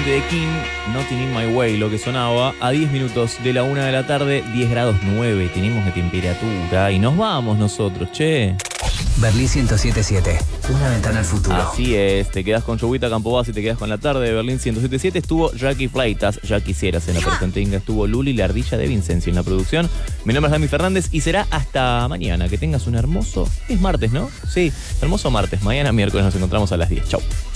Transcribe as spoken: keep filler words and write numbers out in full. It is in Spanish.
justamente de King, Nothing in My Way, lo que sonaba a diez minutos de la una de la tarde, diez grados nueve, tenemos de temperatura y nos vamos nosotros, che. Berlín ciento siete punto siete, una ventana al futuro. Así es, te quedas con Joguita Campobas y te quedas con la tarde de Berlín ciento siete punto siete. Estuvo Jackie Fleitas, ya quisieras en la presentinga, estuvo Luli la ardilla de Vincencio en la producción. Mi nombre es Dami Fernández y será hasta mañana. Que tengas un hermoso, es martes, ¿no? Sí, hermoso martes. Mañana miércoles nos encontramos a las diez. Chau.